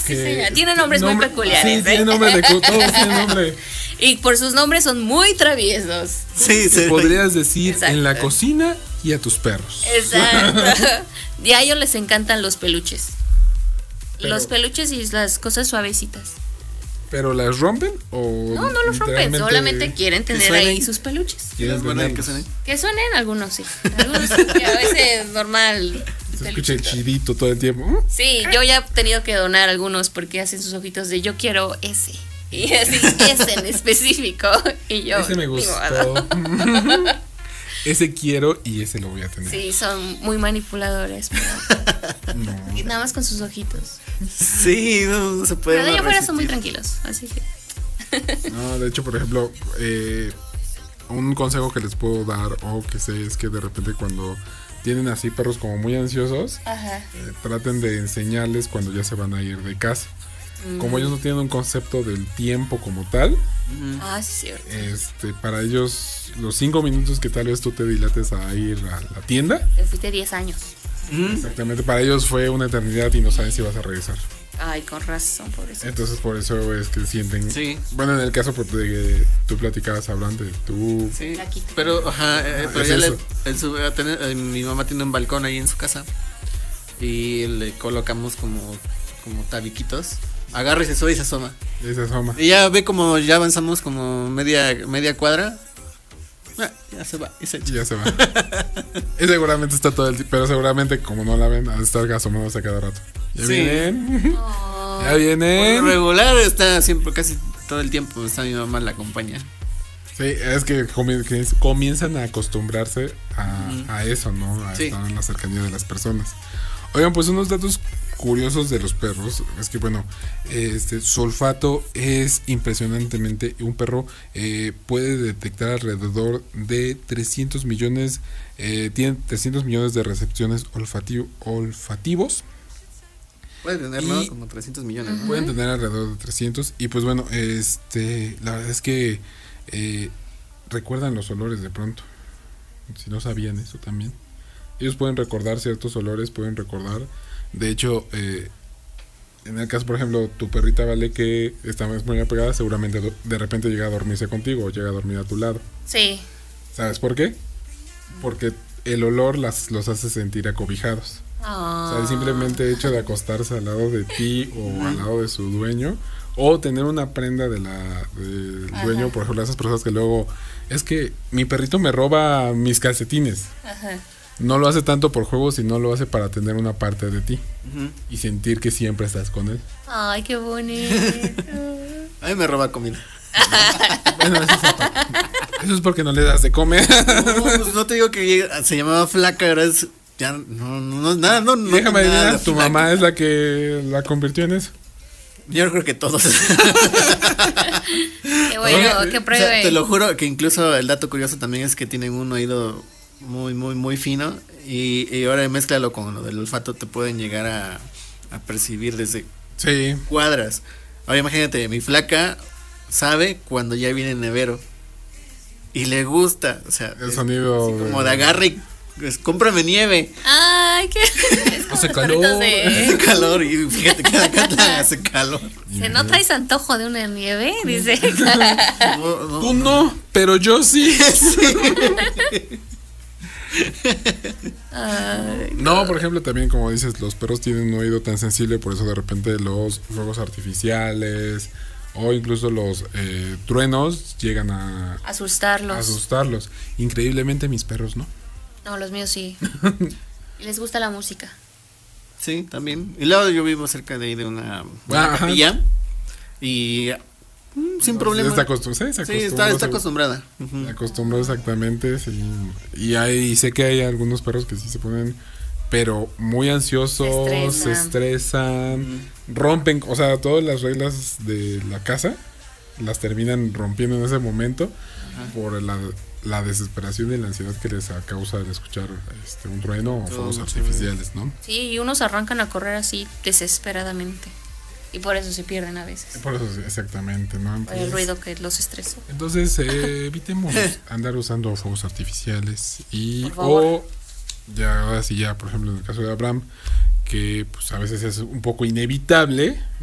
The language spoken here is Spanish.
así se llama. Tienen nombres muy peculiares. Sí, tienen nombre todos tienen nombre. Y por sus nombres son muy traviesos. Sí, sí. Podrías decir Exacto. en la cocina y a tus perros. Exacto. Y a ellos les encantan los peluches. Pero- Los peluches y las cosas suavecitas. ¿Pero las rompen o No, no los rompen, literalmente solamente quieren tener suenen. ahí sus peluches. quieren Es buena que tenerlos? suene. Que suenen algunos, sí. Algunos sí, que a veces normal. Se escucha el peluchito. chidito todo el tiempo. Sí, yo ya he tenido que donar algunos porque hacen sus ojitos de yo quiero ese. Y así, ese en específico. Y yo. Ese me ni modo. gustó. Ese quiero y ese lo voy a tener. Sí, son muy manipuladores. Pero No. y nada más con sus ojitos. Sí, no se puede. Pero de allá uno afuera son muy resistir. tranquilos. Así que. No, de hecho, por ejemplo, un consejo que les puedo dar o que sé es que de repente cuando tienen así perros como muy ansiosos, Ajá. traten de enseñarles cuando ya se van a ir de casa. Como ellos no tienen un concepto del tiempo como tal, Ah, sí, cierto. para ellos los 5 minutos que tal vez tú te dilates a ir a la tienda, Te fuiste 10 años. exactamente para ellos fue una eternidad y no saben si vas a regresar. Ay, con razón, por eso. Entonces por eso es que sienten... Sí. Bueno, en el caso de que tú platicabas hablando de tú... Sí, Flaquito. pero, pero es ya eso. mi mamá tiene un balcón ahí en su casa y le colocamos como tabiquitos. Agarra y se sube y se asoma. Esa asoma. Y ya ve como ya avanzamos como media cuadra. Ya se va y se Y echa. ya se va. Y seguramente está todo el tiempo, pero seguramente como no la ven, a estar asomándose cada rato. Ya Sí. vienen. Oh, Ya Por vienen. lo regular está siempre, casi todo el tiempo está mi mamá la acompaña. Sí, es que comienzan a acostumbrarse a eso, ¿no? A Sí. estar en la cercanía de las personas. Oigan, pues unos datos curiosos de los perros es que, bueno, su olfato es impresionantemente. Un perro puede detectar alrededor de 300 millones, tiene 300 millones de recepciones olfativos. Puede tener, ¿no? Y- Como 300 millones. ¿no? Pueden tener alrededor de 300. Y pues bueno, la verdad es que recuerdan los olores de pronto. Si no sabían eso también. Ellos pueden recordar ciertos olores, pueden recordar. De hecho, en el caso, por ejemplo, tu perrita Vale, que está muy apegada, seguramente de repente llega a dormirse contigo o llega a dormir a tu lado. sí. ¿Sabes por qué? Porque el olor los hace sentir acobijados. O sea, el simplemente hecho de acostarse al lado de ti o al lado de su dueño, o tener una prenda del dueño, por ejemplo, esas personas que luego, es que mi perrito me roba mis calcetines. Ajá. No lo hace tanto por juego, sino lo hace para tener una parte de ti Ujú. y sentir que siempre estás con él. Ay, qué bonito. A mí me roba comida. Bueno, eso es porque no le das de comer. No, pues no te digo que se llamaba flaca, ahora es. Ya no, nada, no. Déjame nada adivinar, de tu flaca. mamá es la que la convirtió en eso. Yo creo que todos. Qué bueno, que O sea, prueben. te lo juro que incluso el dato curioso también es que tienen un oído muy fino y ahora mézclalo con lo del olfato, te pueden llegar a percibir desde Sí. cuadras. Ahora imagínate, mi flaca sabe cuando ya viene nevero y le gusta, o sea, El sonido así como de agarre y cómprame nieve. Ay, qué. Es como Hace los calor. perritos Hace calor y fíjate que acá hace calor. ¿Se no traes antojo de una nieve? Dice. No, Tú no, pero yo sí. Ay, No, por ejemplo, también como dices, los perros tienen un oído tan sensible, por eso de repente los fuegos artificiales o incluso los truenos llegan a asustarlos. asustarlos. Increíblemente mis perros, ¿no? No, los míos sí. Y les gusta la música. Sí, también. Y luego yo vivo cerca de ahí de una Ajá. capilla y sin problema. Está acostumbrada. Sí, está acostumbrada. Ujú. Se acostumbró exactamente, sí. Y sé que hay algunos perros que sí se ponen, pero muy ansiosos, se estresan, rompen, o sea, todas las reglas de la casa las terminan rompiendo en ese momento por la desesperación y la ansiedad que les causa el escuchar un trueno o fuegos artificiales, ¿no? Sí, y unos arrancan a correr así desesperadamente. Y por eso se pierden a veces. Por eso exactamente, ¿no? Por el ruido que los estresó. Entonces, evitemos andar usando fuegos artificiales y Por favor. o ya ahora sí ya, por ejemplo, en el caso de Abraham, que pues a veces es un poco inevitable